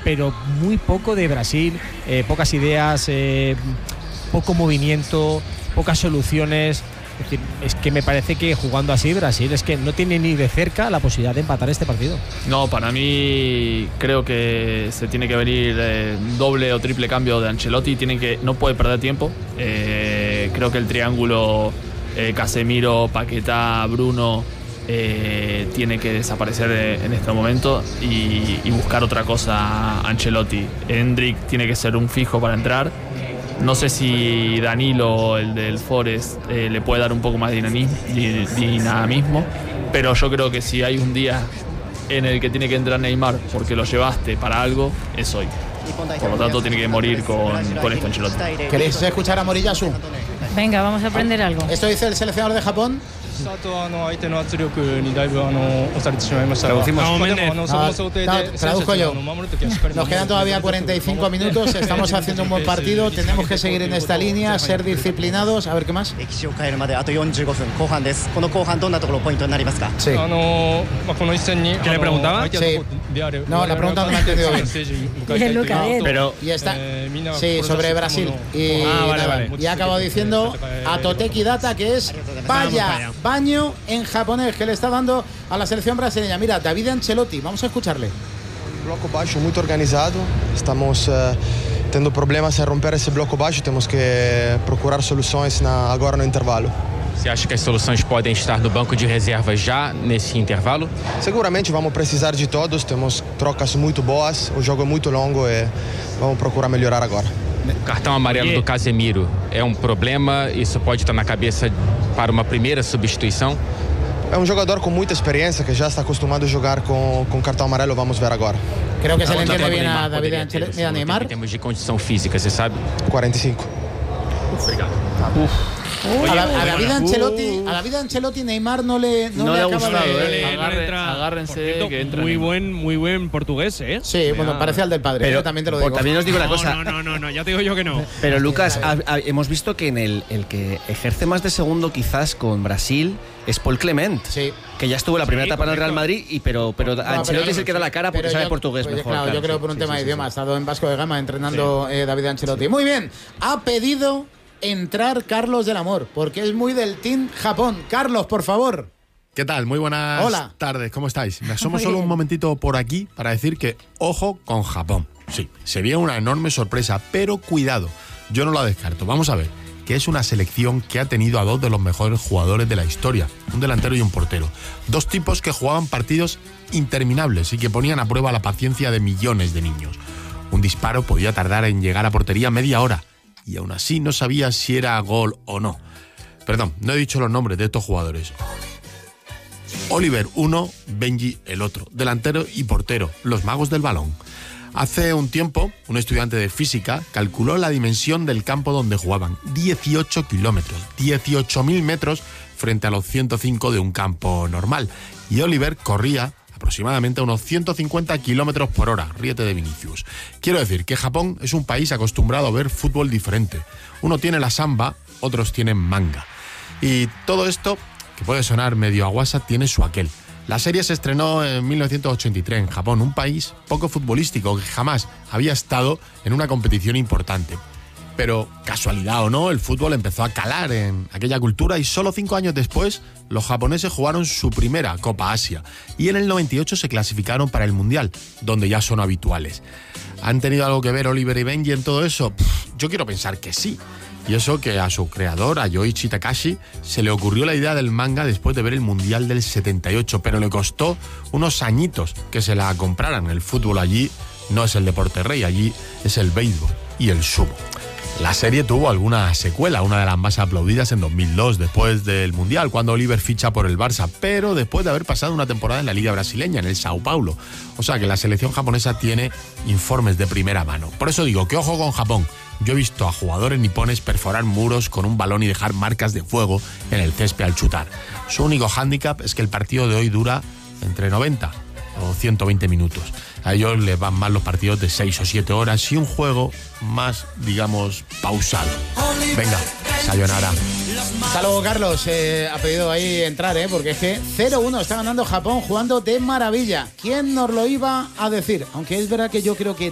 pero muy poco de Brasil, pocas ideas, poco movimiento, pocas soluciones. Es decir, es que me parece que jugando así Brasil es que no tiene ni de cerca la posibilidad de empatar este partido. No, para mí creo que se tiene que venir doble o triple cambio de Ancelotti. No puede perder tiempo. Creo que el triángulo Casemiro, Paquetá, Bruno tiene que desaparecer en este momento y buscar otra cosa Ancelotti. Endrick tiene que ser un fijo para entrar. No sé si Danilo, el del Forest, le puede dar un poco más de dinamismo, pero yo creo que si hay un día en el que tiene que entrar Neymar porque lo llevaste para algo, es hoy. Por lo tanto, tiene que morir con esto Ancelotti. ¿Queréis escuchar a Moriyasu? Venga, vamos a aprender algo. Esto dice el seleccionador de Japón. Traduzco yo. Nos quedan todavía 45 minutos. Estamos haciendo un buen partido. Tenemos que seguir en esta línea, ser disciplinados. A ver qué más. Sí. ¿Qué le preguntaba? Sí. No, la pregunta no me ha entendido bien. Pero y está. Sí, sobre Brasil. Y, vale. y ha acabado diciendo a Toteki Data que es vaya baño en japonés que le está dando a la selección brasileña. Mira, David Ancelotti, vamos a escucharle. Bloco baixo muito organizado, estamos tendo problemas em romper esse bloco baixo, temos que procurar soluções agora no intervalo. Você acha que as soluções podem estar no banco de reservas já nesse intervalo? Seguramente vamos precisar de todos, temos trocas muito boas, o jogo é muito longo e vamos procurar melhorar agora. O cartão amarelo do Casemiro é um problema? Isso pode estar na cabeça para uma primeira substituição? É um jogador com muita experiência que já está acostumado a jogar com cartão amarelo, vamos ver agora. Creo que se le entiende bien a David Ancelotti, a Neymar. Em termos de condição física, você sabe? 45. Obrigado. A David Ancelotti Neymar no le ha acaba gustado, de... agárrense que entra. Muy buen portugués, ¿eh? Sí, bueno, parece al del padre, pero también te lo digo. También os digo una cosa. No, ya te digo yo que no. Pero Lucas, hemos visto que en el que ejerce más de segundo quizás con Brasil es Paul Clement, que ya estuvo en la primera etapa en el Real Madrid, pero Ancelotti es el que da la cara porque sabe portugués mejor. Claro, yo creo por un tema de idioma. Ha estado en Vasco de Gama entrenando David Ancelotti. Muy bien, ha pedido entrar Carlos del Amor, porque es muy del Team Japón. Carlos, por favor. ¿Qué tal? Muy buenas tardes, ¿cómo estáis? Me asomo solo un momentito por aquí para decir que ojo con Japón. Sí, se viene una enorme sorpresa, pero cuidado, yo no la descarto. Vamos a ver, que es una selección que ha tenido a dos de los mejores jugadores de la historia, un delantero y un portero. Dos tipos que jugaban partidos interminables y que ponían a prueba la paciencia de millones de niños. Un disparo podía tardar en llegar a portería media hora, y aún así no sabía si era gol o no. Perdón, no he dicho los nombres de estos jugadores. Oliver uno, Benji el otro, delantero y portero, los magos del balón. Hace un tiempo, un estudiante de física calculó la dimensión del campo donde jugaban, 18 kilómetros, 18.000 metros frente a los 105 de un campo normal. Y Oliver corría aproximadamente a unos 150 kilómetros por hora, ríete de Vinicius. Quiero decir que Japón es un país acostumbrado a ver fútbol diferente. Uno tiene la samba, otros tienen manga. Y todo esto, que puede sonar medio aguasa, tiene su aquel. La serie se estrenó en 1983 en Japón, un país poco futbolístico que jamás había estado en una competición importante. Pero, casualidad o no, el fútbol empezó a calar en aquella cultura y solo 5 años después los japoneses jugaron su primera Copa Asia y en el 98 se clasificaron para el Mundial, donde ya son habituales. ¿Han tenido algo que ver Oliver y Benji en todo eso? Yo quiero pensar que sí. Y eso que a su creador, a Yoichi Takashi, se le ocurrió la idea del manga después de ver el Mundial del 78, pero le costó unos añitos que se la compraran. El fútbol allí no es el deporte rey, allí es el béisbol y el sumo. La serie tuvo alguna secuela, una de las más aplaudidas en 2002, después del Mundial, cuando Oliver ficha por el Barça, pero después de haber pasado una temporada en la Liga Brasileña, en el Sao Paulo. O sea que la selección japonesa tiene informes de primera mano. Por eso digo que ojo con Japón. Yo he visto a jugadores nipones perforar muros con un balón y dejar marcas de fuego en el césped al chutar. Su único hándicap es que el partido de hoy dura entre 90 o 120 minutos. A ellos les van mal los partidos de 6 o 7 horas y un juego más, digamos, pausado. Venga, sayonara. Hasta luego, Carlos. Ha pedido ahí entrar, porque es que 0-1 está ganando Japón jugando de maravilla. ¿Quién nos lo iba a decir? Aunque es verdad que yo creo que